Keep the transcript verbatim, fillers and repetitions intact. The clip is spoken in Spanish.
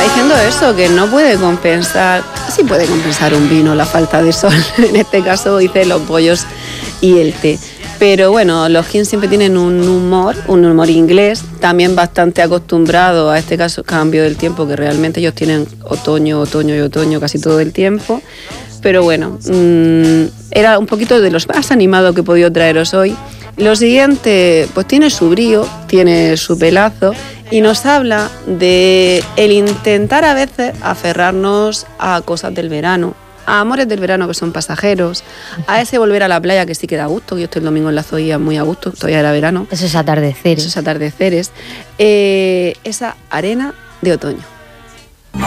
está diciendo eso, que no puede compensar, sí puede compensar un vino la falta de sol, en este caso dice los bollos y el té. Pero bueno, los King siempre tienen un humor, un humor inglés, también bastante acostumbrado a este caso cambio del tiempo, que realmente ellos tienen otoño, otoño y otoño casi todo el tiempo. Pero bueno, mmm, era un poquito de los más animados que he podido traeros hoy. Lo siguiente, pues tiene su brío, tiene su pelazo y nos habla de el intentar a veces aferrarnos a cosas del verano, a amores del verano que son pasajeros, a ese volver a la playa que sí que da gusto. Yo estoy el domingo en la Zoía muy a gusto, todavía era verano. Esos atardeceres. Esos atardeceres. Eh, esa arena de otoño.